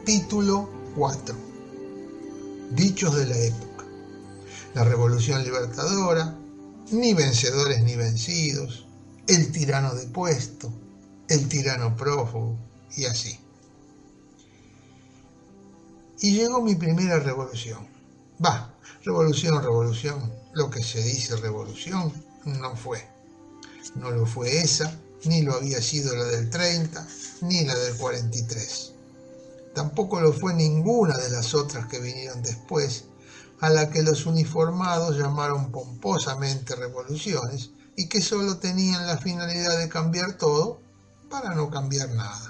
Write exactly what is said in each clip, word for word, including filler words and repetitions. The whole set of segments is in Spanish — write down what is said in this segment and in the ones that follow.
Título cuatro. Dichos de la época. La Revolución Libertadora, ni vencedores ni vencidos, el tirano depuesto, el tirano prófugo, y así. Y llegó mi primera revolución. Va, revolución, revolución, lo que se dice revolución no fue. No lo fue esa, ni lo había sido la del treinta, ni la del cuarenta y tres. Tampoco lo fue ninguna de las otras que vinieron después, a la que los uniformados llamaron pomposamente revoluciones y que solo tenían la finalidad de cambiar todo para no cambiar nada.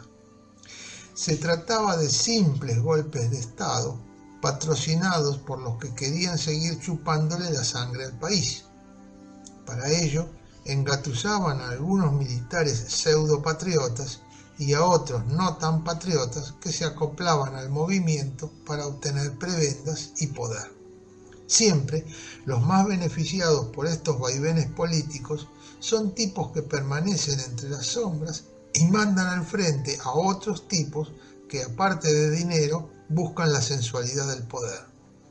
Se trataba de simples golpes de Estado patrocinados por los que querían seguir chupándole la sangre al país. Para ello, engatusaban a algunos militares pseudopatriotas y a otros no tan patriotas que se acoplaban al movimiento para obtener prebendas y poder. Siempre los más beneficiados por estos vaivenes políticos son tipos que permanecen entre las sombras y mandan al frente a otros tipos que, aparte de dinero, buscan la sensualidad del poder.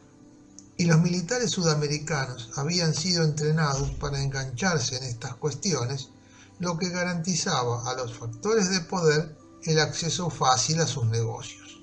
Y los militares sudamericanos habían sido entrenados para engancharse en estas cuestiones, lo que garantizaba a los factores de poder el acceso fácil a sus negocios.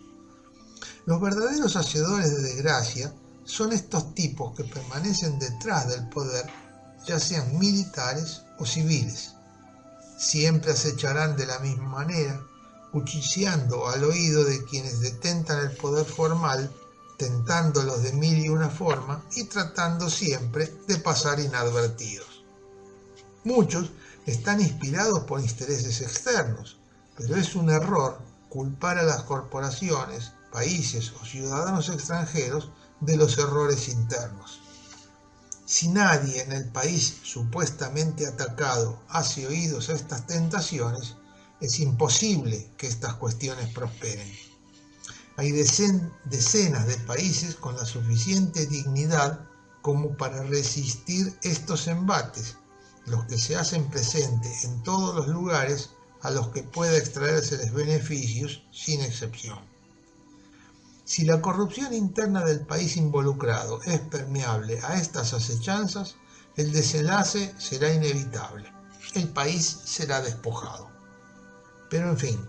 Los verdaderos hacedores de desgracia son estos tipos que permanecen detrás del poder, ya sean militares o civiles. Siempre acecharán de la misma manera, cuchicheando al oído de quienes detentan el poder formal, tentándolos de mil y una forma y tratando siempre de pasar inadvertidos. Muchos están inspirados por intereses externos, pero es un error culpar a las corporaciones, países o ciudadanos extranjeros de los errores internos. Si nadie en el país supuestamente atacado hace oídos a estas tentaciones, es imposible que estas cuestiones prosperen. Hay decen, decenas de países con la suficiente dignidad como para resistir estos embates, los que se hacen presentes en todos los lugares a los que pueda extraérseles beneficios, sin excepción. Si la corrupción interna del país involucrado es permeable a estas acechanzas, el desenlace será inevitable. El país será despojado. Pero en fin,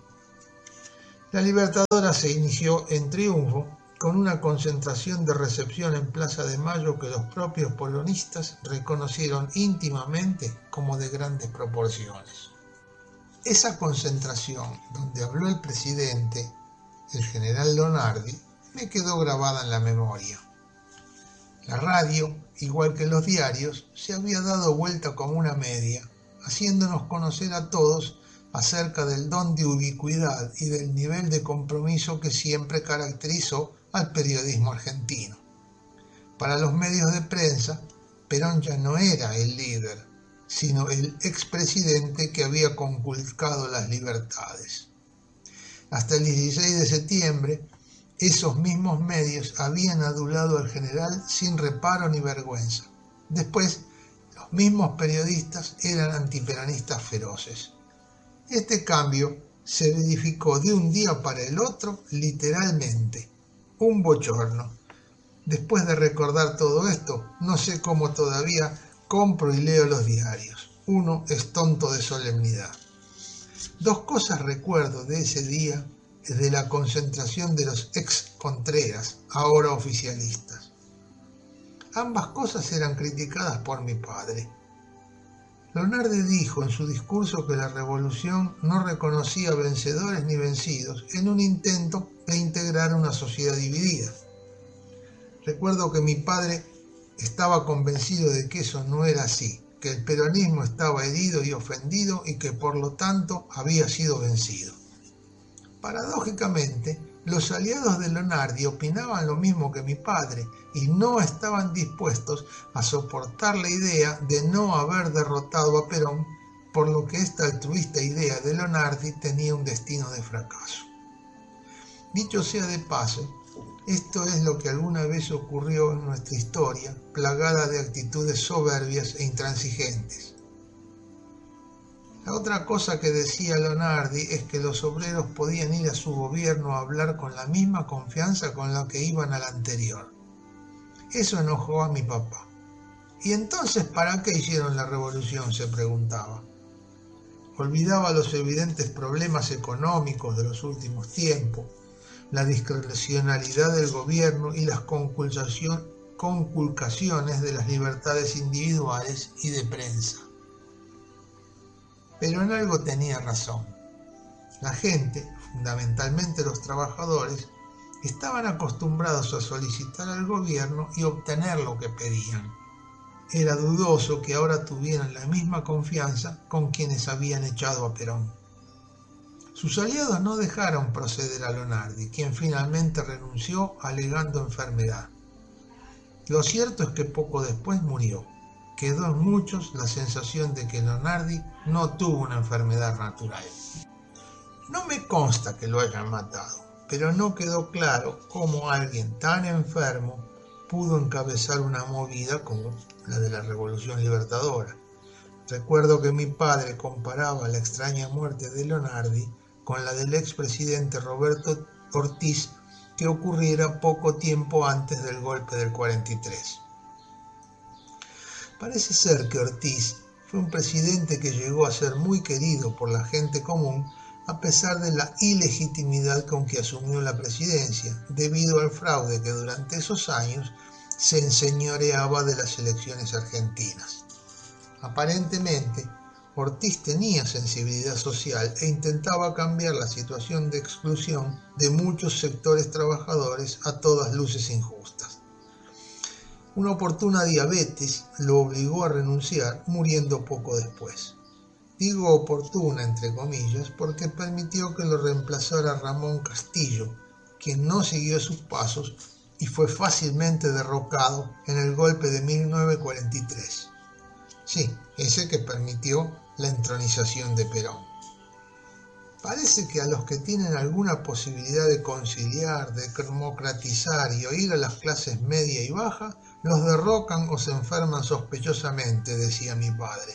la Libertadora se inició en triunfo con una concentración de recepción en Plaza de Mayo que los propios polonistas reconocieron íntimamente como de grandes proporciones. Esa concentración, donde habló el presidente, el general Lonardi, me quedó grabada en la memoria. La radio, igual que los diarios, se había dado vuelta como una media, haciéndonos conocer a todos acerca del don de ubicuidad y del nivel de compromiso que siempre caracterizó al periodismo argentino. Para los medios de prensa, Perón ya no era el líder, sino el expresidente que había conculcado las libertades. Hasta el dieciséis de septiembre, esos mismos medios habían adulado al general sin reparo ni vergüenza. Después, los mismos periodistas eran antiperonistas feroces. Este cambio se verificó de un día para el otro, literalmente. Un bochorno. Después de recordar todo esto, no sé cómo todavía compro y leo los diarios. Uno es tonto de solemnidad. Dos cosas recuerdo de ese día de la concentración de los ex-Contreras, ahora oficialistas. Ambas cosas eran criticadas por mi padre. Lonardi dijo en su discurso que la revolución no reconocía vencedores ni vencidos en un intento de integrar una sociedad dividida. Recuerdo que mi padre estaba convencido de que eso no era así, que el peronismo estaba herido y ofendido y que por lo tanto había sido vencido. Paradójicamente, los aliados de Lonardi opinaban lo mismo que mi padre y no estaban dispuestos a soportar la idea de no haber derrotado a Perón, por lo que esta altruista idea de Lonardi tenía un destino de fracaso. Dicho sea de paso, esto es lo que alguna vez ocurrió en nuestra historia, plagada de actitudes soberbias e intransigentes. La otra cosa que decía Lonardi es que los obreros podían ir a su gobierno a hablar con la misma confianza con la que iban al anterior. Eso enojó a mi papá. ¿Y entonces para qué hicieron la revolución?, se preguntaba. Olvidaba los evidentes problemas económicos de los últimos tiempos, la discrecionalidad del gobierno y las conculcaciones de las libertades individuales y de prensa. Pero en algo tenía razón. La gente, fundamentalmente los trabajadores, estaban acostumbrados a solicitar al gobierno y obtener lo que pedían. Era dudoso que ahora tuvieran la misma confianza con quienes habían echado a Perón. Sus aliados no dejaron proceder a Lonardi, quien finalmente renunció alegando enfermedad. Lo cierto es que poco después murió. Quedó en muchos la sensación de que Lonardi no tuvo una enfermedad natural. No me consta que lo hayan matado, pero no quedó claro cómo alguien tan enfermo pudo encabezar una movida como la de la Revolución Libertadora. Recuerdo que mi padre comparaba la extraña muerte de Lonardi con la del expresidente Roberto Ortiz, que ocurriera poco tiempo antes del golpe del cuarenta y tres. Parece ser que Ortiz fue un presidente que llegó a ser muy querido por la gente común a pesar de la ilegitimidad con que asumió la presidencia, debido al fraude que durante esos años se enseñoreaba de las elecciones argentinas. Aparentemente, Ortiz tenía sensibilidad social e intentaba cambiar la situación de exclusión de muchos sectores trabajadores a todas luces injustas. Una oportuna diabetes lo obligó a renunciar, muriendo poco después. Digo oportuna entre comillas porque permitió que lo reemplazara Ramón Castillo, quien no siguió sus pasos y fue fácilmente derrocado en el golpe de mil novecientos cuarenta y tres. Sí, ese que permitió la entronización de Perón. Parece que a los que tienen alguna posibilidad de conciliar, de democratizar y oír a las clases media y baja, los derrocan o se enferman sospechosamente, decía mi padre.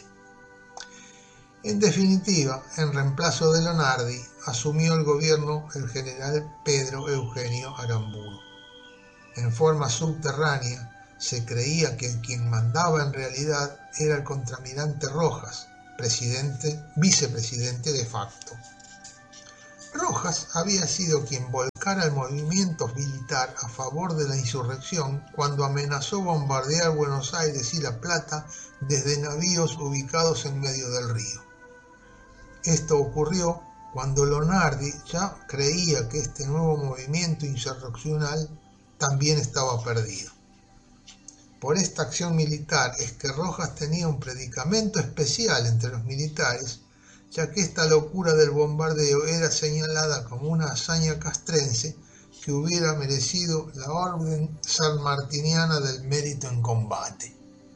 En definitiva, en reemplazo de Lonardi, asumió el gobierno el general Pedro Eugenio Aramburu. En forma subterránea, se creía que quien mandaba en realidad era el contraalmirante Rojas, presidente, vicepresidente de facto. Rojas había sido quien volcara el movimiento militar a favor de la insurrección cuando amenazó bombardear Buenos Aires y La Plata desde navíos ubicados en medio del río. Esto ocurrió cuando Lonardi ya creía que este nuevo movimiento insurreccional también estaba perdido. Por esta acción militar es que Rojas tenía un predicamento especial entre los militares, ya que esta locura del bombardeo era señalada como una hazaña castrense que hubiera merecido la orden sanmartiniana del mérito en combate.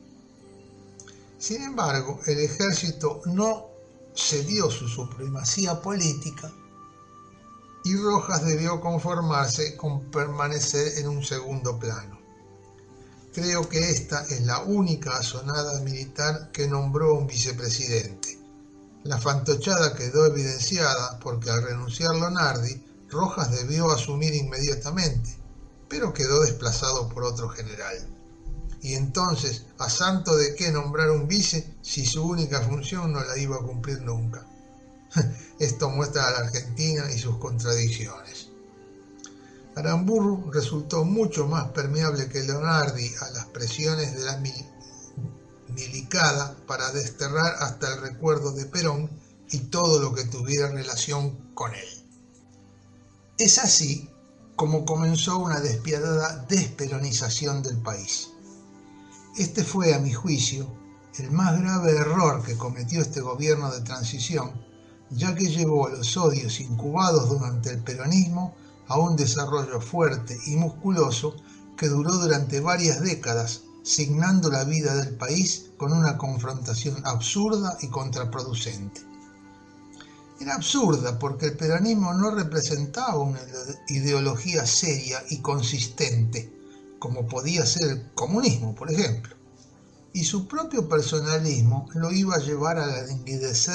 Sin embargo, el ejército no cedió su supremacía política y Rojas debió conformarse con permanecer en un segundo plano. Creo que esta es la única asonada militar que nombró un vicepresidente. La fantochada quedó evidenciada porque al renunciar Lonardi, Rojas debió asumir inmediatamente, pero quedó desplazado por otro general. Y entonces, ¿a santo de qué nombrar un vice si su única función no la iba a cumplir nunca? Esto muestra a la Argentina y sus contradicciones. Aramburu resultó mucho más permeable que Lonardi a las presiones de la mil milicada para desterrar hasta el recuerdo de Perón y todo lo que tuviera relación con él. Es así como comenzó una despiadada desperonización del país. Este fue, a mi juicio, el más grave error que cometió este gobierno de transición, ya que llevó los odios incubados durante el peronismo a un desarrollo fuerte y musculoso que duró durante varias décadas, signando la vida del país con una confrontación absurda y contraproducente. Era absurda porque el peronismo no representaba una ideología seria y consistente, como podía ser el comunismo, por ejemplo, y su propio personalismo lo iba a llevar a languidecer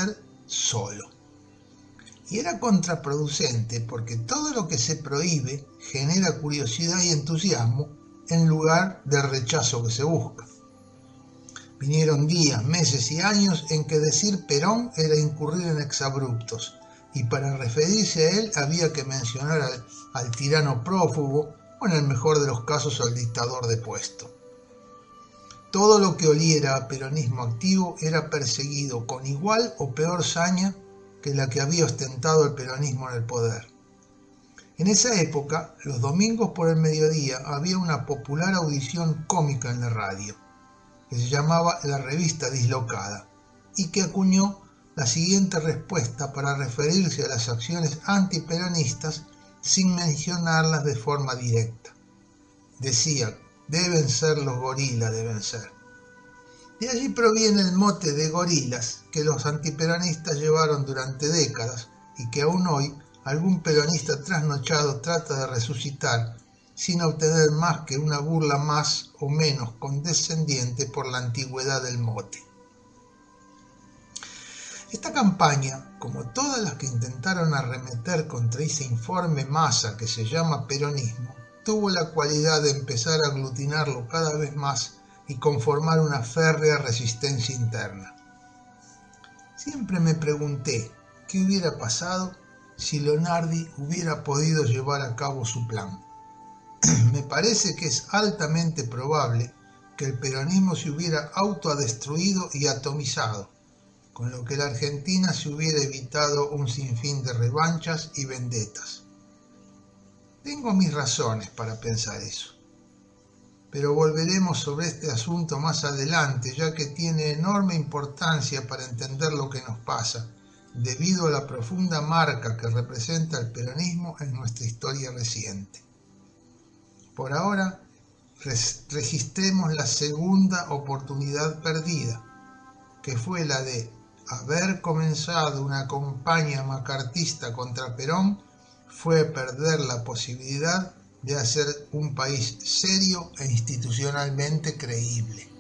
solo. Y era contraproducente porque todo lo que se prohíbe genera curiosidad y entusiasmo en lugar del rechazo que se busca. Vinieron días, meses y años en que decir Perón era incurrir en exabruptos, y para referirse a él había que mencionar al, al tirano prófugo o en el mejor de los casos al dictador depuesto. Todo lo que oliera a peronismo activo era perseguido con igual o peor saña que la que había ostentado el peronismo en el poder. En esa época, los domingos por el mediodía había una popular audición cómica en la radio, que se llamaba La Revista Dislocada, y que acuñó la siguiente respuesta para referirse a las acciones antiperonistas sin mencionarlas de forma directa. Decía: deben ser los gorilas, deben ser. De allí proviene el mote de gorilas que los antiperonistas llevaron durante décadas y que aún hoy algún peronista trasnochado trata de resucitar sin obtener más que una burla más o menos condescendiente por la antigüedad del mote. Esta campaña, como todas las que intentaron arremeter contra ese informe masa que se llama peronismo, tuvo la cualidad de empezar a aglutinarlo cada vez más y conformar una férrea resistencia interna. Siempre me pregunté qué hubiera pasado si Leonardi hubiera podido llevar a cabo su plan. Me parece que es altamente probable que el peronismo se hubiera autodestruido y atomizado, con lo que la Argentina se hubiera evitado un sinfín de revanchas y vendetas. Tengo mis razones para pensar eso, pero volveremos sobre este asunto más adelante, ya que tiene enorme importancia para entender lo que nos pasa, debido a la profunda marca que representa el peronismo en nuestra historia reciente. Por ahora, registremos la segunda oportunidad perdida, que fue la de haber comenzado una campaña macartista contra Perón, fue perder la posibilidad de hacer un país serio e institucionalmente creíble.